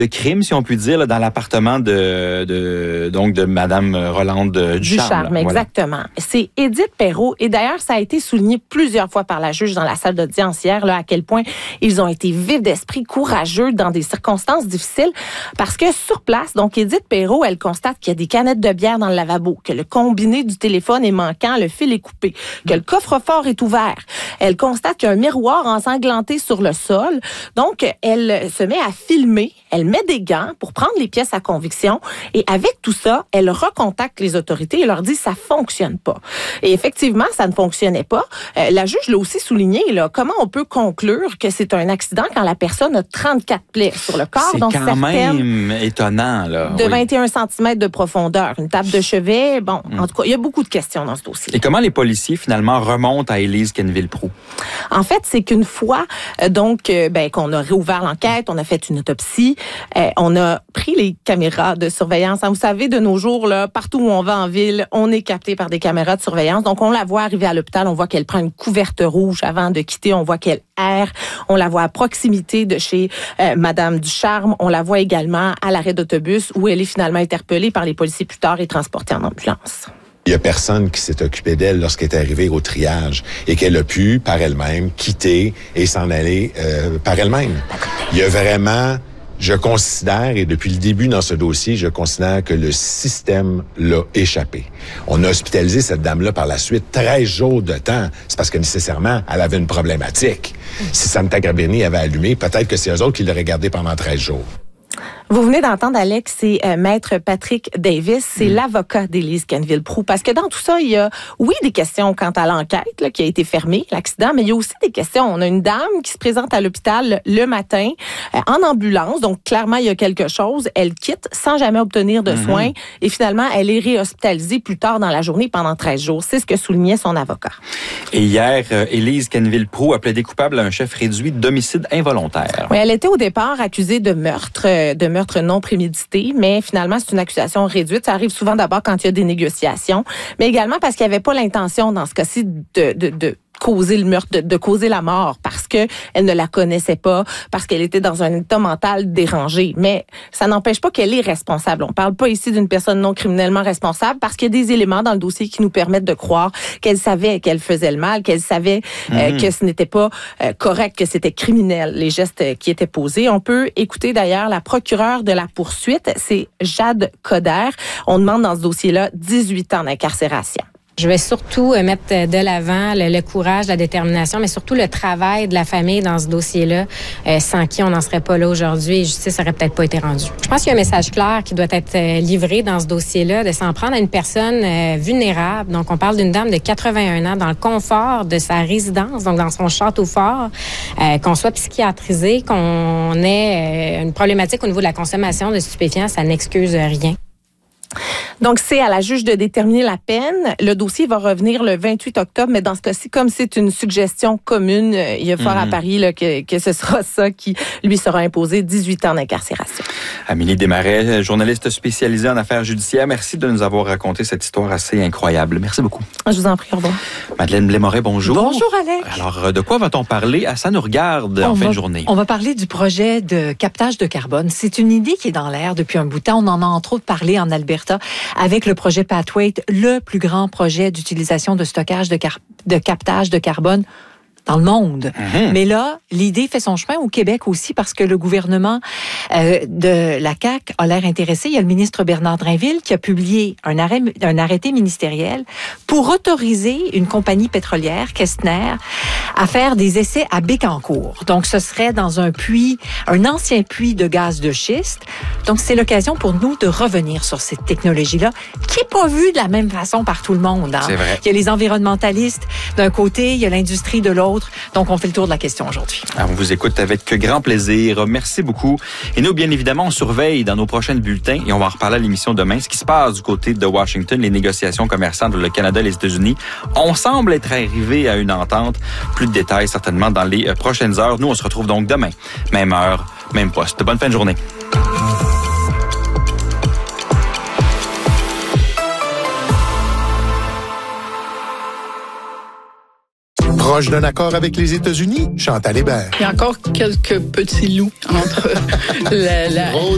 de crime, si on peut dire, là, dans l'appartement de Madame Rolande Ducharme. Ducharme, exactement. Voilà. C'est Édith Perrault. Et d'ailleurs, ça a été souligné plusieurs fois par la juge dans la salle d'audience hier, là, à quel point ils ont été vifs d'esprit, courageux dans des circonstances difficiles. Parce que sur place, donc Édith Perrault, elle constate qu'il y a des canettes de bière dans le lavabo, que le combiné du téléphone est manquant, le fil est coupé, que le coffre-fort est ouvert. Elle constate qu'il y a un miroir ensanglanté sur le sol. Donc, elle se met à filmer. Elle met des gants pour prendre les pièces à conviction et avec tout ça, elle recontacte les autorités et leur dit ça fonctionne pas. Et effectivement, ça ne fonctionnait pas. La juge l'a aussi souligné, là, comment on peut conclure que c'est un accident quand la personne a 34 plaies sur le corps, dont quand même étonnant, là. De 21 cm de profondeur, une table de chevet. Bon, en tout cas, il y a beaucoup de questions dans ce dossier. Et comment les policiers, finalement, remontent à Élise Quenneville-Proulx? En fait, c'est qu'une fois qu'on a réouvert l'enquête, on a fait une autopsie, on a pris les caméras de surveillance. Vous savez, de nos jours, là, partout où on va en ville, on est capté par des caméras de surveillance. Donc, on la voit arriver à l'hôpital, on voit qu'elle prend une couverte rouge avant de quitter, on voit qu'elle erre, on la voit à proximité de chez Madame Ducharme, on la voit également à l'arrêt d'autobus où elle est finalement interpellée par les policiers plus tard et transportée en ambulance. Il y a personne qui s'est occupé d'elle lorsqu'elle est arrivée au triage et qu'elle a pu, par elle-même, quitter et s'en aller par elle-même. Il y a vraiment, je considère, et depuis le début dans ce dossier, je considère que le système l'a échappé. On a hospitalisé cette dame-là par la suite 13 jours de temps. C'est parce que nécessairement, elle avait une problématique. Si Santa Carabini avait allumé, peut-être que c'est eux autres qui l'auraient gardé pendant 13 jours. Vous venez d'entendre, Alex, c'est Maître Patrick Davis, c'est l'avocat d'Élise Quenneville-Proulx. Parce que dans tout ça, il y a, oui, des questions quant à l'enquête là, qui a été fermée, l'accident, mais il y a aussi des questions. On a une dame qui se présente à l'hôpital le matin en ambulance, donc clairement, il y a quelque chose. Elle quitte sans jamais obtenir de soins et finalement, elle est réhospitalisée plus tard dans la journée pendant 13 jours. C'est ce que soulignait son avocat. Et hier, Élise Quenneville-Proulx a plaidé coupable à un chef réduit d'homicide involontaire. Oui, elle était au départ accusée de meurtre non prémédité, mais finalement, c'est une accusation réduite. Ça arrive souvent d'abord quand il y a des négociations, mais également parce qu'il n'y avait pas l'intention, dans ce cas-ci, de causer le meurtre, de causer la mort, parce que elle ne la connaissait pas, parce qu'elle était dans un état mental dérangé. Mais ça n'empêche pas qu'elle est responsable. On parle pas ici d'une personne non criminellement responsable, parce qu'il y a des éléments dans le dossier qui nous permettent de croire qu'elle savait qu'elle faisait le mal, qu'elle savait que ce n'était pas correct, que c'était criminel, les gestes qui étaient posés. On peut écouter d'ailleurs la procureure de la poursuite, c'est Jade Coder. On demande dans ce dossier-là 18 ans d'incarcération. Je vais surtout mettre de l'avant le courage, la détermination, mais surtout le travail de la famille dans ce dossier-là, sans qui on n'en serait pas là aujourd'hui et justice n'aurait peut-être pas été rendue. Je pense qu'il y a un message clair qui doit être livré dans ce dossier-là, de s'en prendre à une personne vulnérable. Donc, on parle d'une dame de 81 ans dans le confort de sa résidence, donc dans son château fort, qu'on soit psychiatrisé, qu'on ait une problématique au niveau de la consommation de stupéfiants, ça n'excuse rien. Donc, c'est à la juge de déterminer la peine. Le dossier va revenir le 28 octobre, mais dans ce cas-ci, comme c'est une suggestion commune, il y a fort à parier là, que ce sera ça qui lui sera imposé, 18 ans d'incarcération. Amélie Desmarais, journaliste spécialisée en affaires judiciaires, merci de nous avoir raconté cette histoire assez incroyable. Merci beaucoup. Je vous en prie, au revoir. Madeleine Blais-Moret, bonjour. Bonjour, Alex. Alors, de quoi va-t-on parler? Ça nous regarde en fin de journée. On va parler du projet de captage de carbone. C'est une idée qui est dans l'air depuis un bout de temps. On en a entre autres parlé en Alberta avec le projet Pathway, le plus grand projet d'utilisation de stockage de captage de carbone dans le monde. Mais là, l'idée fait son chemin au Québec aussi parce que le gouvernement de la CAQ a l'air intéressé. Il y a le ministre Bernard Drinville qui a publié un arrêté ministériel pour autoriser une compagnie pétrolière, Kestner, à faire des essais à Bécancour. Donc, ce serait dans un ancien puits de gaz de schiste. Donc, c'est l'occasion pour nous de revenir sur cette technologie-là qui n'est pas vue de la même façon par tout le monde. Hein? C'est vrai. Il y a les environnementalistes d'un côté, il y a l'industrie de l'autre. Donc, on fait le tour de la question aujourd'hui. Alors, on vous écoute avec grand plaisir. Merci beaucoup. Et nous, bien évidemment, on surveille dans nos prochains bulletins et on va en reparler à l'émission demain. Ce qui se passe du côté de Washington, les négociations commerciales entre le Canada et les États-Unis. On semble être arrivé à une entente. Plus de détails, certainement, dans les prochaines heures. Nous, on se retrouve donc demain. Même heure, même poste. Bonne fin de journée. Proche d'un accord avec les États-Unis, Chantal Hébert. Il y a encore quelques petits loups entre la